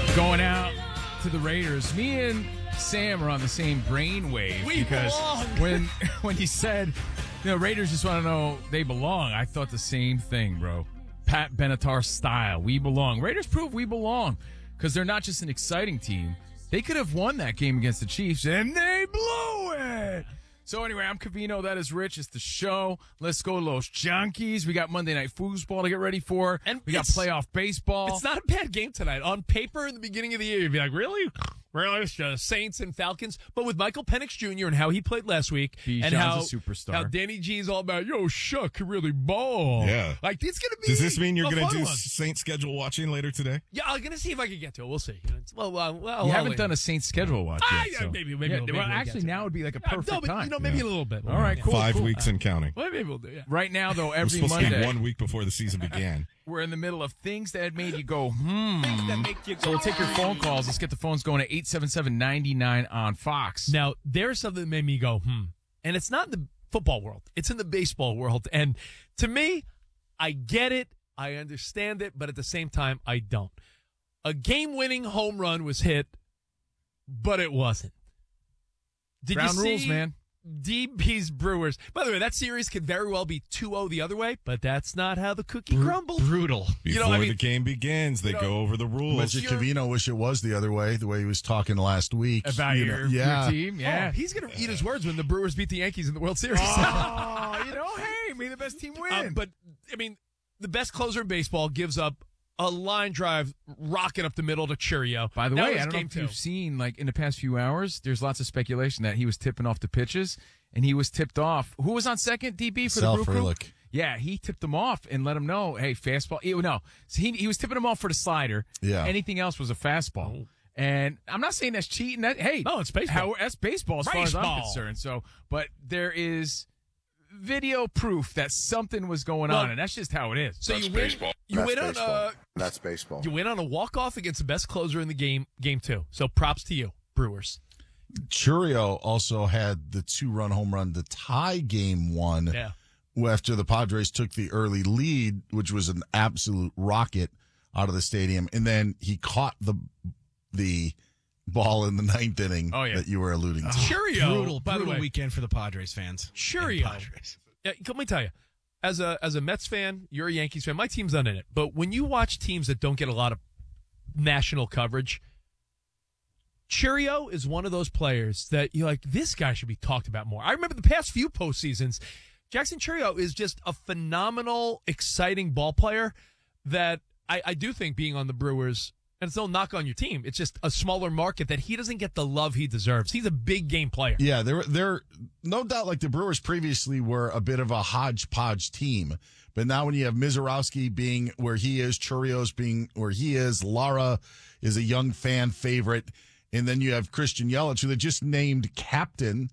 Going out to the Raiders. Me and Sam are on the same brainwave because when he said, Raiders just want to know they belong, I thought the same thing, bro. Pat Benatar style. We belong. Raiders prove we belong because they're not just an exciting team. They could have won that game against the Chiefs, and they blew it. So anyway, I'm Covino. That is Rich. It's the show. Let's go, Los Junkies. We got Monday Night Foosball to get ready for. And we got playoff baseball. It's not a bad game tonight. On paper, in the beginning of the year, you'd be like, really? Really? It's just Saints and Falcons. But with Michael Penix Jr. and how he played last week, and how a superstar. How Danny G is all about, Shuck can really ball. Yeah. Like, it's going to be. Does this mean you're going to do one. Saints schedule watching later today? Yeah, I'm going to see if I can get to it. We'll see. You haven't done a Saints schedule watch yet. So. Maybe actually, now would be like a perfect time. Maybe a little bit. All right, cool. 5 weeks and counting. Well, maybe we'll do, yeah. Right now, though, We're every supposed Monday. to be 1 week before the season began. We're in the middle of things that made you go, So we'll take your phone calls. Let's get the phones going at 877-99 on Fox. Now, there's something that made me go, And it's not in the football world. It's in the baseball world. And to me, I get it. I understand it. But at the same time, I don't. A game-winning home run was hit, but it wasn't. Did Ground you see rules, man. DB's Brewers. By the way, that series could very well be 2-0 the other way, but that's not how the cookie crumbled. Brutal. Before the game begins, they go over the rules. Much as Covino wish it was the other way, the way he was talking last week. About your team, yeah. Oh, he's going to eat his words when the Brewers beat the Yankees in the World Series. Hey, may the best team win. But, the best closer in baseball gives up a line drive rocket up the middle to Churio. By the way, I don't know if you've seen, in the past few hours, there's lots of speculation that he was tipping off the pitches, and he was tipped off. Who was on second, DB, for the Brew Crew? Yeah, he tipped them off and let him know, hey, fastball. No, so he was tipping them off for the slider. Yeah. Anything else was a fastball. And I'm not saying that's cheating. No, it's baseball. That's baseball as far as I'm concerned. So, but there is video proof that something was going on, and that's just how it is. So that's baseball. That's baseball. You win on a walk-off against the best closer in the game 2. So props to you, Brewers. Churio also had the 2-run home run to tie game 1 after the Padres took the early lead, which was an absolute rocket out of the stadium. And then he caught the ball in the 9th inning that you were alluding to. Churio, by the way, weekend for the Padres fans. Churio. Yeah, let me tell you, as a Mets fan, you're a Yankees fan. My team's not in it, but when you watch teams that don't get a lot of national coverage, Churio is one of those players that you're like, this guy should be talked about more. I remember the past few postseasons, Jackson Churio is just a phenomenal, exciting ball player that I do think being on the Brewers. And it's no knock on your team. It's just a smaller market that he doesn't get the love he deserves. He's a big game player. Yeah, they're no doubt the Brewers previously were a bit of a hodgepodge team. But now when you have Mizorowski being where he is, Churrios being where he is, Lara is a young fan favorite. And then you have Christian Yelich, who they just named captain.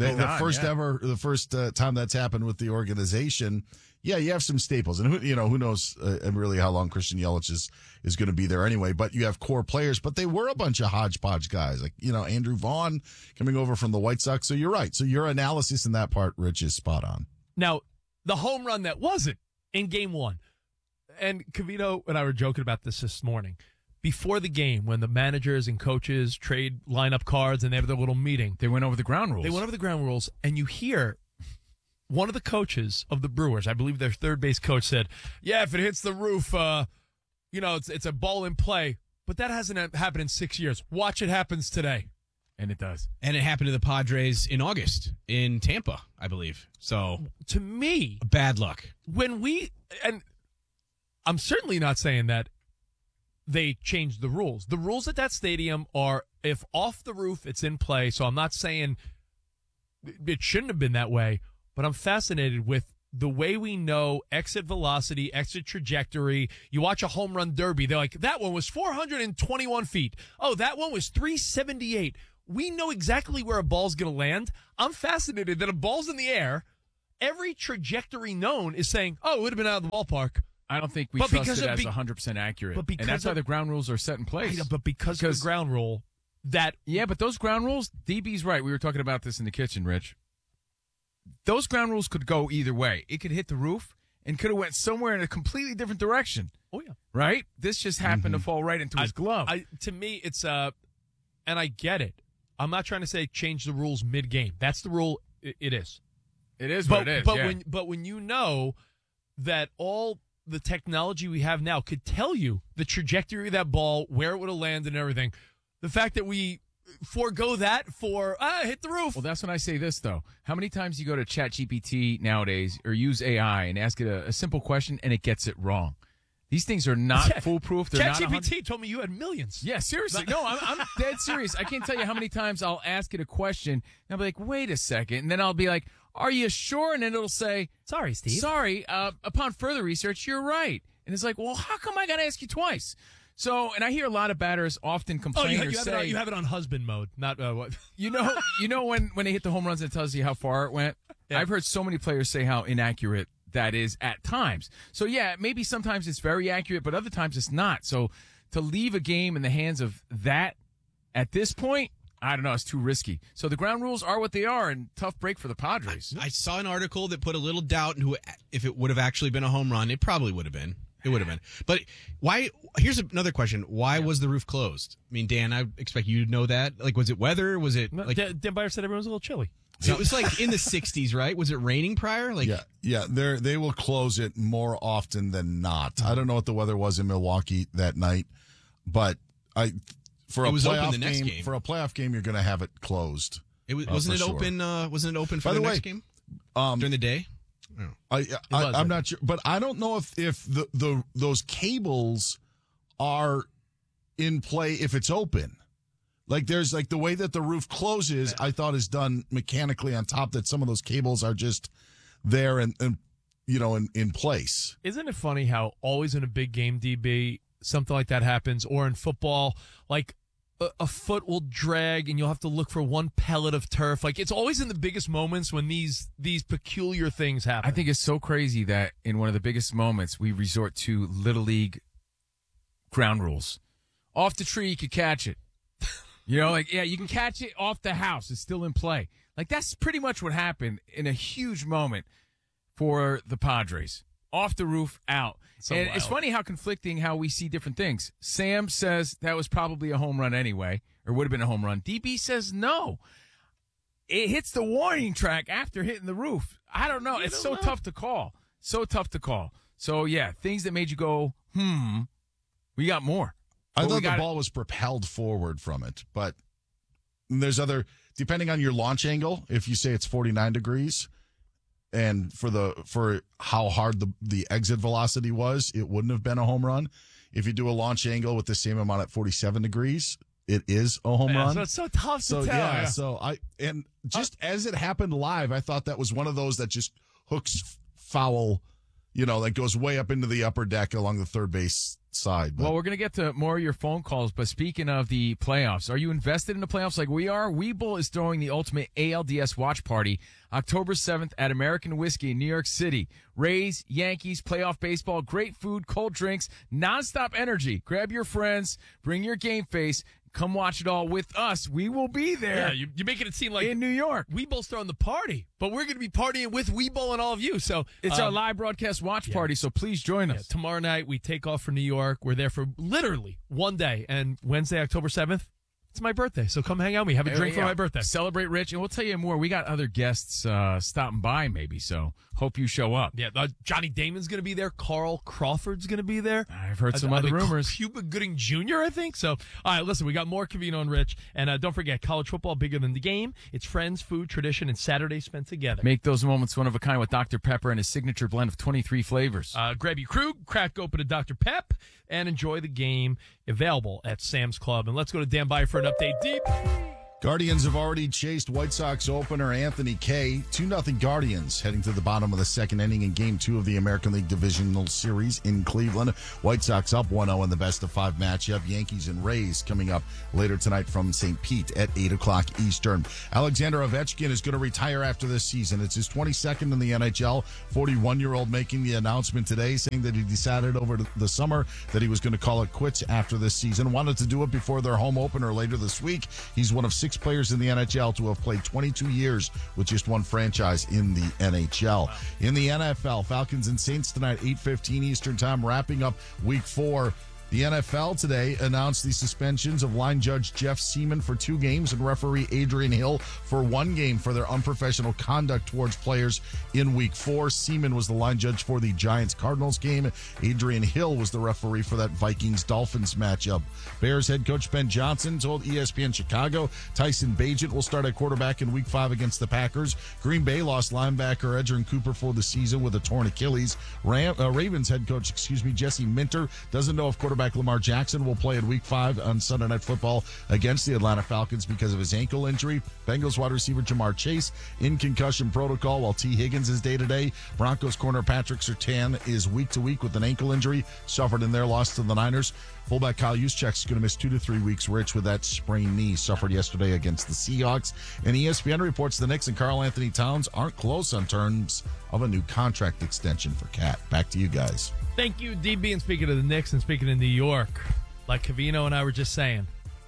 The first time that's happened with the organization. Yeah, you have some staples, and who knows really how long Christian Yelich is going to be there anyway. But you have core players, but they were a bunch of hodgepodge guys, like Andrew Vaughn coming over from the White Sox. So you're right. So your analysis in that part, Rich, is spot on. Now, the home run that wasn't in Game 1, and Covino and I were joking about this morning. Before the game, when the managers and coaches trade lineup cards and they have their little meeting, they went over the ground rules. And you hear one of the coaches of the Brewers, I believe their third base coach, said, "Yeah, if it hits the roof, it's a ball in play." But that hasn't happened in 6 years. Watch it happens today. And it does. And it happened to the Padres in August in Tampa, I believe. So to me, bad luck. And I'm certainly not saying that they changed the rules. The rules at that stadium are if off the roof, it's in play. So I'm not saying it shouldn't have been that way, but I'm fascinated with the way we know exit velocity, exit trajectory. You watch a home run derby. They're like, that one was 421 feet. Oh, that one was 378. We know exactly where a ball's going to land. I'm fascinated that a ball's in the air. Every trajectory known is saying, oh, it would have been out of the ballpark. I don't think we trust it as 100% accurate. And that's why the ground rules are set in place. But because of the ground rule, Yeah, but those ground rules, DB's right. We were talking about this in the kitchen, Rich. Those ground rules could go either way. It could hit the roof and could have went somewhere in a completely different direction. Oh, yeah. Right? This just happened to fall right into his glove. To me, it's and I get it. I'm not trying to say change the rules mid-game. That's the rule. It is. It is what it is. But when you know that all the technology we have now could tell you the trajectory of that ball, where it would have landed and everything, the fact that we forego that for hit the roof. Well, that's when I say this, though. How many times you go to ChatGPT nowadays or use AI and ask it a simple question and it gets it wrong? These things are not foolproof. They're not ChatGPT told me you had millions. Yeah, seriously. No, I'm dead serious. I can't tell you how many times I'll ask it a question and I'll be like, wait a second. And then I'll be like, are you sure? And then it'll say, sorry, Steve. Sorry, upon further research, you're right. And it's like, well, how come I got to ask you twice? So, and I hear a lot of batters often complain or say, you have it on husband mode, not what? You know when they hit the home runs, it tells you how far it went. Yeah. I've heard so many players say how inaccurate that is at times. So yeah, maybe sometimes it's very accurate, but other times it's not. So to leave a game in the hands of that at this point, I don't know, it's too risky. So the ground rules are what they are, and tough break for the Padres. I saw an article that put a little doubt in if it would have actually been a home run. It probably would have been. It would have been. But why? Here's another question. Why was the roof closed? I mean, Dan, I expect you to know that. Like, was it weather? Was it like Dan Byer said everyone was a little chilly. So it was like in the 60s, right? Was it raining prior? Like, yeah. They will close it more often than not. I don't know what the weather was in Milwaukee that night, but for a playoff game, you're going to have it closed. Wasn't it open? Wasn't it open for the next game during the day? I'm not sure, but I don't know if those cables are in play if it's open. Like there's like the way that the roof closes, I thought is done mechanically on top. That some of those cables are just there and in place. Isn't it funny how always in a big game, DB, something like that happens, or in football, like a foot will drag and you'll have to look for one pellet of turf. Like it's always in the biggest moments when these peculiar things happen. I think it's so crazy that in one of the biggest moments we resort to Little League ground rules. Off the tree, you could catch it. You can catch it off the house. It's still in play. Like that's pretty much what happened in a huge moment for the Padres. Off the roof, out. And it's funny how conflicting how we see different things. Sam says that was probably a home run anyway, or would have been a home run. DB says no. It hits the warning track after hitting the roof. I don't know. It's so tough to call. So tough to call. So, yeah, things that made you go, we got more. I thought the ball was propelled forward from it, but there's depending on your launch angle, if you say it's 49 degrees, and for how hard the exit velocity was, it wouldn't have been a home run. If you do a launch angle with the same amount at 47 degrees, it is a home run. So it's so tough to tell. Yeah, just as it happened live, I thought that was one of those that just hooks foul, that goes way up into the upper deck along the third base side. Well, we're going to get to more of your phone calls, but speaking of the playoffs, are you invested in the playoffs like we are? Webull is throwing the ultimate ALDS watch party October 7th at American Whiskey in New York City. Rays, Yankees, playoff baseball, great food, cold drinks, nonstop energy. Grab your friends, bring your game face. Come watch it all with us. We will be there. Yeah, you're making it seem like in New York. Webull's throwing the party, but we're going to be partying with Webull and all of you. So it's our live broadcast watch party. So please join us. Tomorrow night we take off for New York. We're there for literally one day, and Wednesday, October 7th. It's my birthday, so come hang out with me. Have a drink for my birthday. Celebrate, Rich, and we'll tell you more. We got other guests stopping by, maybe, so hope you show up. Yeah, Johnny Damon's going to be there. Carl Crawford's going to be there. I've heard some other rumors. Cuba Gooding Jr., I think. So, all right, listen, we got more Covino and Rich. And don't forget, college football bigger than the game. It's friends, food, tradition, and Saturdays spent together. Make those moments one of a kind with Dr. Pepper and his signature blend of 23 flavors. Grab your Krug, crack open a Dr. Pep, and enjoy the game. Available at Sam's Club. And let's go to Dan Byer for an update. Deep. Guardians have already chased White Sox opener Anthony Kay. 2-0 Guardians heading to the bottom of the second inning in Game 2 of the American League Divisional Series in Cleveland. White Sox up 1-0 in the best-of-5 matchup. Yankees and Rays coming up later tonight from St. Pete at 8 o'clock Eastern. Alexander Ovechkin is going to retire after this season. It's his 22nd in the NHL. 41-year-old making the announcement today, saying that he decided over the summer that he was going to call it quits after this season. Wanted to do it before their home opener later this week. He's one of 6 6 players in the NHL to have played 22 years with just one franchise in the NHL. Wow. In the NFL, Falcons and Saints tonight, 8:15 Eastern Time, wrapping up Week 4. The NFL today announced the suspensions of line judge Jeff Seaman for 2 games and referee Adrian Hill for 1 game for their unprofessional conduct towards players in Week 4. Seaman was the line judge for the Giants-Cardinals game. Adrian Hill was the referee for that Vikings-Dolphins matchup. Bears head coach Ben Johnson told ESPN Chicago Tyson Bagent will start at quarterback in Week 5 against the Packers. Green Bay lost linebacker Edgerrin Cooper for the season with a torn Achilles. Ravens head coach, Jesse Minter doesn't know if quarterback Lamar Jackson will play in Week 5 on Sunday Night Football against the Atlanta Falcons because of his ankle injury. Bengals wide receiver Jamar Chase in concussion protocol while T. Higgins is day-to-day. Broncos corner Patrick Surtain is week-to-week with an ankle injury suffered in their loss to the Niners. Fullback Kyle Juszczyk is going to miss 2 to 3 weeks, Rich, with that sprained knee suffered yesterday against the Seahawks. And ESPN reports the Knicks and Karl Anthony Towns aren't close on terms of a new contract extension for Cat. Back to you guys. Thank you, DB. And speaking of the Knicks and speaking of New York, like Covino and I were just saying,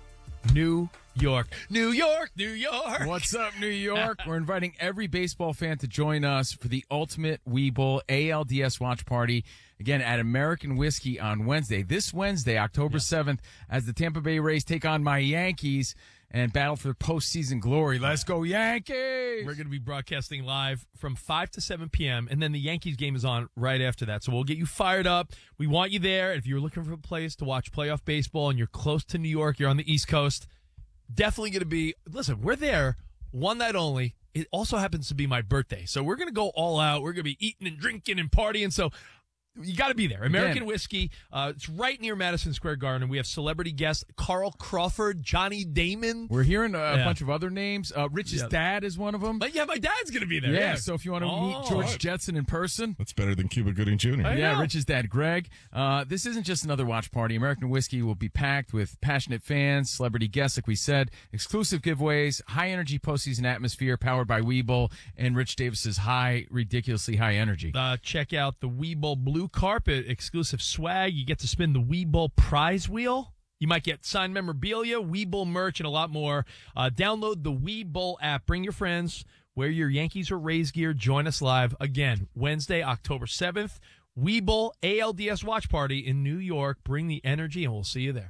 New York, New York, New York. What's up, New York? We're inviting every baseball fan to join us for the Ultimate Weeble ALDS watch party, again, at American Whiskey on Wednesday. This Wednesday, October 7th, as the Tampa Bay Rays take on my Yankees and battle for postseason glory. Let's go, Yankees! We're going to be broadcasting live from 5 to 7 p.m., and then the Yankees game is on right after that. So we'll get you fired up. We want you there. If you're looking for a place to watch playoff baseball and you're close to New York, you're on the East Coast, definitely going to be, listen, we're there one night only. It also happens to be my birthday. So we're going to go all out. We're going to be eating and drinking and partying. So you got to be there. American Whiskey. It's right near Madison Square Garden. We have celebrity guests Carl Crawford, Johnny Damon. We're hearing a bunch of other names. Rich's dad is one of them. But my dad's going to be there. Yeah, so if you want to meet George Jetson in person. That's better than Cuba Gooding Jr. Yeah, Rich's dad, Greg. This isn't just another watch party. American Whiskey will be packed with passionate fans, celebrity guests, like we said, exclusive giveaways, high-energy postseason atmosphere powered by Weeble, and Rich Davis's ridiculously high energy. Check out the Weeble Blue Carpet exclusive swag. You get to spin the Weeble prize wheel. You might get signed memorabilia, Weeble merch, and a lot more. Download the Weeble app. Bring your friends. Wear your Yankees or Rays gear. Join us live again Wednesday, October 7th. Weeble ALDS Watch Party in New York. Bring the energy, and we'll see you there.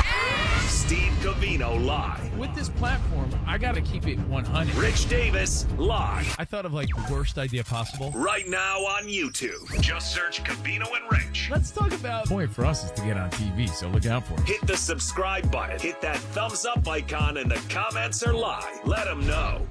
Steve Covino live. With this platform, I got to keep it 100. Rich Davis live. I thought of the worst idea possible. Right now on YouTube. Just search Covino and Rich. Let's talk about. The point for us is to get on TV, so look out for it. Hit the subscribe button. Hit that thumbs up icon, and the comments are live. Let them know.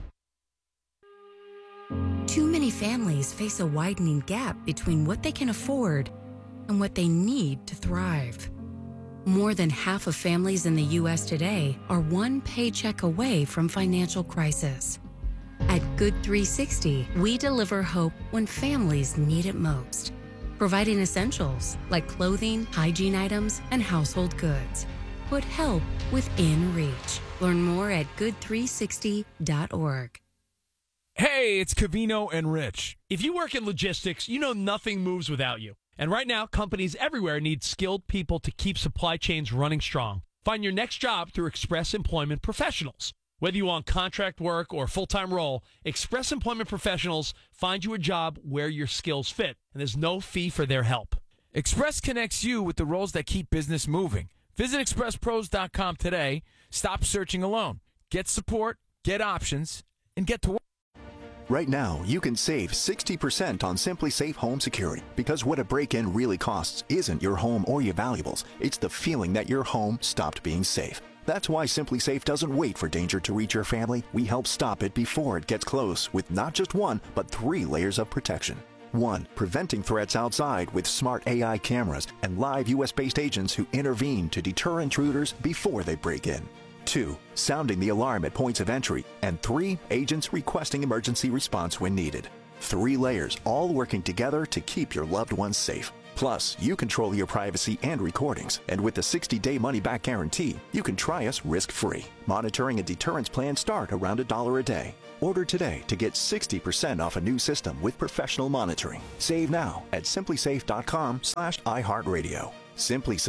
Too many families face a widening gap between what they can afford and what they need to thrive. More than half of families in the U.S. today are one paycheck away from financial crisis. At Good 360, we deliver hope when families need it most, providing essentials like clothing, hygiene items, and household goods. Put help within reach. Learn more at good360.org. Hey, it's Covino and Rich. If you work in logistics, you know nothing moves without you. And right now, companies everywhere need skilled people to keep supply chains running strong. Find your next job through Express Employment Professionals. Whether you want contract work or full-time role, Express Employment Professionals find you a job where your skills fit, and there's no fee for their help. Express connects you with the roles that keep business moving. Visit expresspros.com today. Stop searching alone. Get support, get options, and get to work. Right now, you can save 60% on Simply Safe Home Security because what a break-in really costs isn't your home or your valuables. It's the feeling that your home stopped being safe. That's why Simply Safe doesn't wait for danger to reach your family. We help stop it before it gets close with not just 1, but 3 layers of protection. 1, preventing threats outside with smart AI cameras and live U.S.-based agents who intervene to deter intruders before they break in. 2, sounding the alarm at points of entry. And 3, agents requesting emergency response when needed. 3 layers, all working together to keep your loved ones safe. Plus, you control your privacy and recordings. And with the 60-day money-back guarantee, you can try us risk-free. Monitoring and deterrence plans start around $1 a day. Order today to get 60% off a new system with professional monitoring. Save now at simplysafe.com/iHeartRadio. Simply Safe.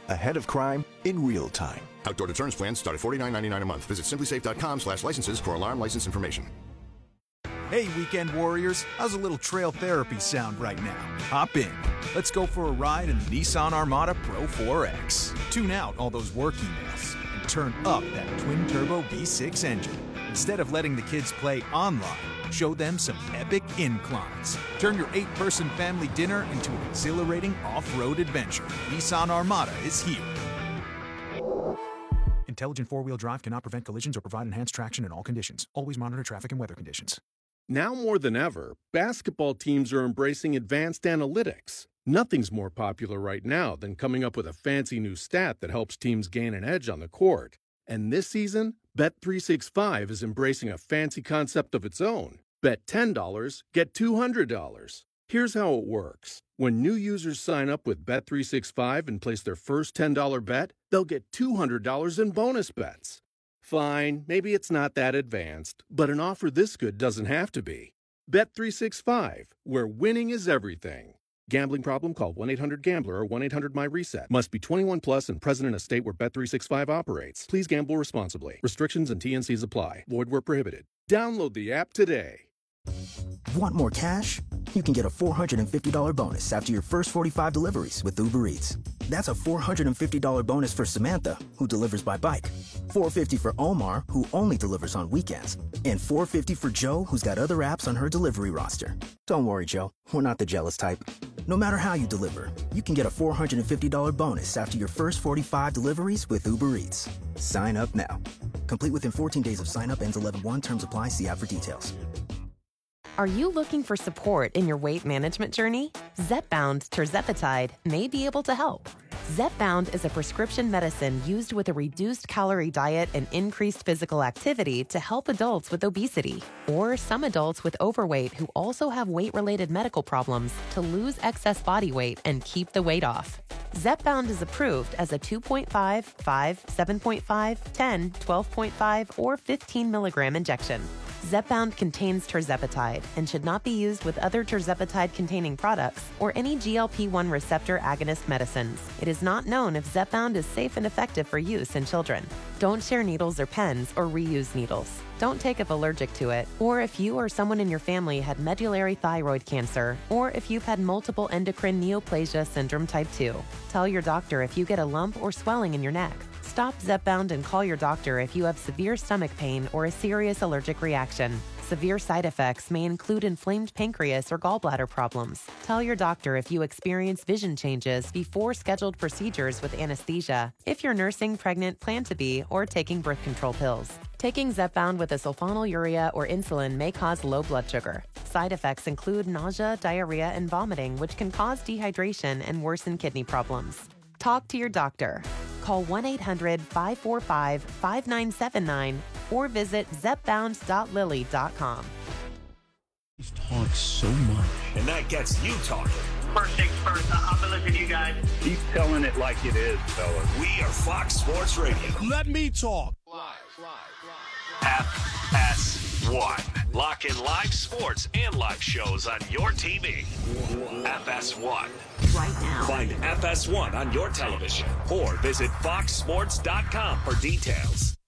ahead of crime in real time. Outdoor deterrence plans start at $49.99 a month. Visit simplysafe.com/licenses for alarm license information. Hey, weekend warriors, how's a little trail therapy sound right now? Hop in. Let's go for a ride in the Nissan Armada Pro 4X. Tune out all those work emails and turn up that twin-turbo V6 engine. Instead of letting the kids play online, show them some epic inclines. Turn your 8-person family dinner into an exhilarating off-road adventure. Nissan Armada is here. Intelligent four-wheel drive cannot prevent collisions or provide enhanced traction in all conditions. Always monitor traffic and weather conditions. Now more than ever, basketball teams are embracing advanced analytics. Nothing's more popular right now than coming up with a fancy new stat that helps teams gain an edge on the court. And this season, Bet365 is embracing a fancy concept of its own. Bet $10, get $200. Here's how it works. When new users sign up with Bet365 and place their first $10 bet, they'll get $200 in bonus bets. Fine, maybe it's not that advanced, but an offer this good doesn't have to be. Bet365, where winning is everything. Gambling problem? Call 1-800-GAMBLER or 1-800-MY-RESET. Must be 21 plus and present in a state where Bet365 operates. Please gamble responsibly. Restrictions and T&Cs apply. Void where prohibited. Download the app today. Want more cash? You can get a $450 bonus after your first 45 deliveries with Uber Eats. That's a $450 bonus for Samantha, who delivers by bike. $450 for Omar, who only delivers on weekends. And $450 for Joe, who's got other apps on her delivery roster. Don't worry, Joe. We're not the jealous type. No matter how you deliver, you can get a $450 bonus after your first 45 deliveries with Uber Eats. Sign up now. Complete within 14 days of sign up. Ends 11/1. Terms apply. See app for details. Are you looking for support in your weight management journey? Zepbound tirzepatide may be able to help. Zepbound is a prescription medicine used with a reduced calorie diet and increased physical activity to help adults with obesity or some adults with overweight who also have weight-related medical problems to lose excess body weight and keep the weight off. Zepbound is approved as a 2.5, 5, 7.5, 10, 12.5, or 15 milligram injection. Zepbound contains tirzepatide and should not be used with other tirzepatide-containing products or any GLP-1 receptor agonist medicines. It is not known if Zepbound is safe and effective for use in children. Don't share needles or pens or reuse needles. Don't take if allergic to it, or if you or someone in your family had medullary thyroid cancer, or if you've had multiple endocrine neoplasia syndrome type 2. Tell your doctor if you get a lump or swelling in your neck. Stop Zepbound and call your doctor if you have severe stomach pain or a serious allergic reaction. Severe side effects may include inflamed pancreas or gallbladder problems. Tell your doctor if you experience vision changes before scheduled procedures with anesthesia, if you're nursing, pregnant, plan to be, or taking birth control pills. Taking Zepbound with a sulfonylurea or insulin may cause low blood sugar. Side effects include nausea, diarrhea, and vomiting, which can cause dehydration and worsen kidney problems. Talk to your doctor. Call 1-800-545-5979 or visit zepbound.lily.com. He's talked so much. And that gets you talking. First things first, I've been listening to you guys. Keep telling it like it is, fellas. We are Fox Sports Radio. Let me talk. FS1. Lock in live sports and live shows on your TV. FS1. Right now. Find FS1 on your television or visit foxsports.com for details.